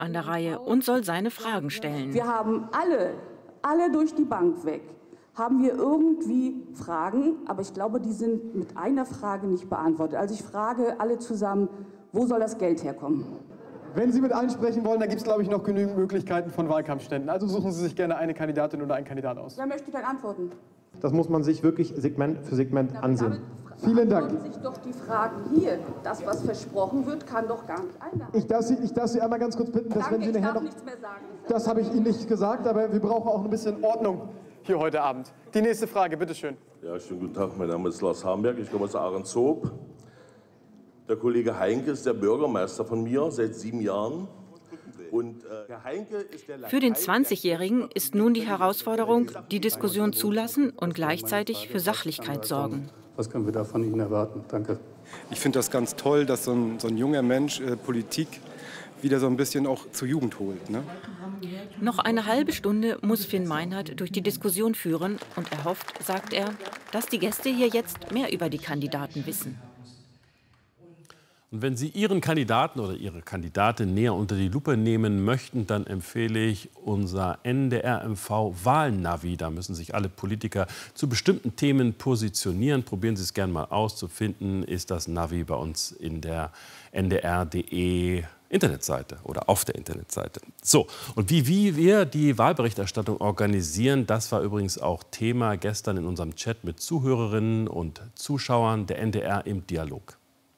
an der Reihe und soll seine Fragen stellen. Wir haben alle durch die Bank weg, haben wir irgendwie Fragen, aber ich glaube, die sind mit einer Frage nicht beantwortet. Also ich frage alle zusammen, wo soll das Geld herkommen? Wenn Sie mit allen sprechen wollen, dann gibt es, glaube ich, noch genügend Möglichkeiten von Wahlkampfständen. Also suchen Sie sich gerne eine Kandidatin oder einen Kandidat aus. Wer möchte dann antworten? Das muss man sich wirklich Segment für Segment ansehen. Vielen Dank. Sich doch die Fragen hier. Das, was versprochen wird, kann doch gar nicht eingehalten werden. Ich darf Sie einmal ganz kurz bitten, dass wenn Sie nachher noch... nichts mehr sagen. Das habe ich Ihnen nicht gesagt, aber wir brauchen auch ein bisschen Ordnung hier heute Abend. Die nächste Frage, bitteschön. Ja, schönen guten Tag. Mein Name ist Lars Hamberg. Ich komme aus Ahrenshoop. Der Kollege Heinke ist der Bürgermeister von mir seit 7 Jahren. Und, Herr Heinke ist der Für den 20-Jährigen ist nun die Herausforderung, die Diskussion zulassen und gleichzeitig für Sachlichkeit sorgen. Was können wir da von Ihnen erwarten? Danke. Ich finde das ganz toll, dass so ein junger Mensch Politik wieder so ein bisschen auch zur Jugend holt. Ne? Noch eine halbe Stunde muss Finn Meinhardt durch die Diskussion führen und er hofft, sagt er, dass die Gäste hier jetzt mehr über die Kandidaten wissen. Und wenn Sie Ihren Kandidaten oder Ihre Kandidatin näher unter die Lupe nehmen möchten, dann empfehle ich unser NDR-MV-Wahlnavi. Da müssen sich alle Politiker zu bestimmten Themen positionieren. Probieren Sie es gerne mal aus. Zu finden ist das Navi bei uns in der ndr.de Internetseite oder auf der Internetseite. So, und wie wir die Wahlberichterstattung organisieren, das war übrigens auch Thema gestern in unserem Chat mit Zuhörerinnen und Zuschauern der NDR im Dialog.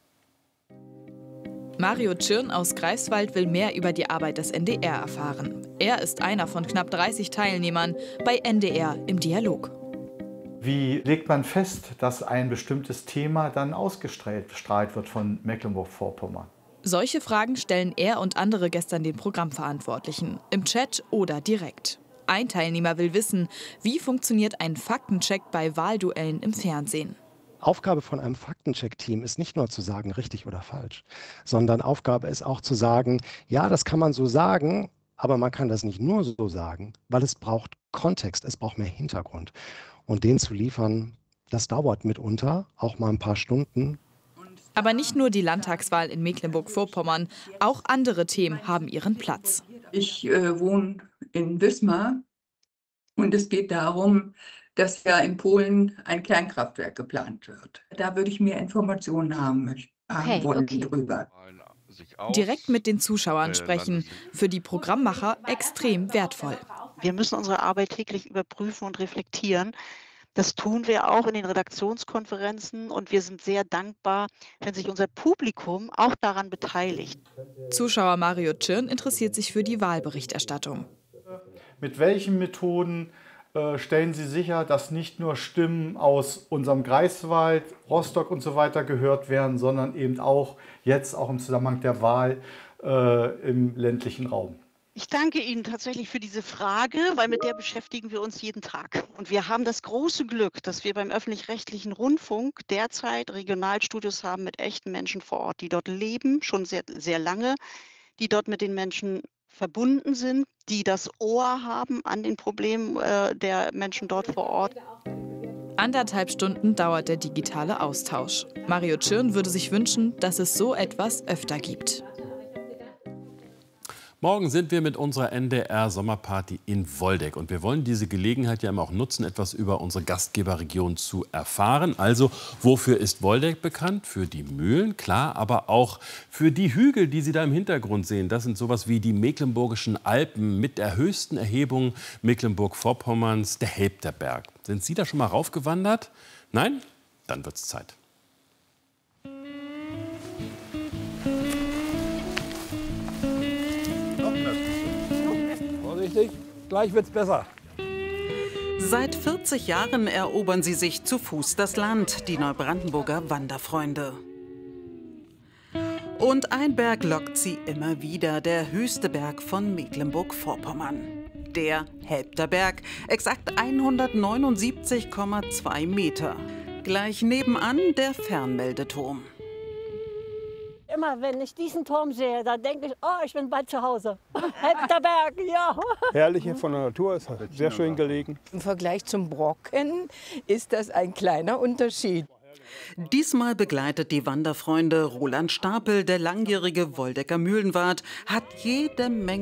Mario Tschirn aus Greifswald will mehr über die Arbeit des NDR erfahren. Er ist einer von knapp 30 Teilnehmern bei NDR im Dialog. Wie legt man fest, dass ein bestimmtes Thema dann ausgestrahlt wird von Mecklenburg-Vorpommern? Solche Fragen stellen er und andere gestern den Programmverantwortlichen, im Chat oder direkt. Ein Teilnehmer will wissen, wie funktioniert ein Faktencheck bei Wahlduellen im Fernsehen. Aufgabe von einem Faktencheck-Team ist nicht nur zu sagen, richtig oder falsch, sondern Aufgabe ist auch zu sagen, ja, das kann man so sagen, aber man kann das nicht nur so sagen, weil es braucht Kontext, es braucht mehr Hintergrund. Und den zu liefern, das dauert mitunter auch mal ein paar Stunden. Aber nicht nur die Landtagswahl in Mecklenburg-Vorpommern, auch andere Themen haben ihren Platz. Ich wohne in Wismar und es geht darum, dass ja in Polen ein Kernkraftwerk geplant wird. Da würde ich mehr Informationen haben wollen drüber. Direkt mit den Zuschauern sprechen, für die Programmmacher extrem wertvoll. Wir müssen unsere Arbeit täglich überprüfen und reflektieren. Das tun wir auch in den Redaktionskonferenzen und wir sind sehr dankbar, wenn sich unser Publikum auch daran beteiligt. Zuschauer Mario Tschirn interessiert sich für die Wahlberichterstattung. Mit welchen Methoden stellen Sie sicher, dass nicht nur Stimmen aus unserem Greifswald, Rostock und so weiter gehört werden, sondern eben auch jetzt auch im Zusammenhang der Wahl im ländlichen Raum? Ich danke Ihnen tatsächlich für diese Frage, weil mit der beschäftigen wir uns jeden Tag. Und wir haben das große Glück, dass wir beim öffentlich-rechtlichen Rundfunk derzeit Regionalstudios haben mit echten Menschen vor Ort, die dort leben, schon sehr, sehr lange, die dort mit den Menschen verbunden sind, die das Ohr haben an den Problemen der Menschen dort vor Ort. 1,5 Stunden dauert der digitale Austausch. Mario Tschirn würde sich wünschen, dass es so etwas öfter gibt. Morgen sind wir mit unserer NDR-Sommerparty in Woldeck. Und wir wollen diese Gelegenheit ja immer auch nutzen, etwas über unsere Gastgeberregion zu erfahren. Also, wofür ist Woldeck bekannt? Für die Mühlen, klar, aber auch für die Hügel, die Sie da im Hintergrund sehen. Das sind sowas wie die Mecklenburgischen Alpen mit der höchsten Erhebung Mecklenburg-Vorpommerns, der Helpterberg. Sind Sie da schon mal raufgewandert? Nein? Dann wird's Zeit. Vorsichtig, gleich wird's besser. Seit 40 Jahren erobern sie sich zu Fuß das Land, die Neubrandenburger Wanderfreunde. Und ein Berg lockt sie immer wieder, der höchste Berg von Mecklenburg-Vorpommern. Der Helpterberg, exakt 179,2 Meter. Gleich nebenan der Fernmeldeturm. Immer wenn ich diesen Turm sehe, dann denke ich, oh, ich bin bald zu Hause. Helpterberg, ja. Herrlich hier von der Natur, ist sehr schön gelegen. Im Vergleich zum Brocken ist das ein kleiner Unterschied. Diesmal begleitet die Wanderfreunde Roland Stapel. Der langjährige Woldecker Mühlenwart hat jede Menge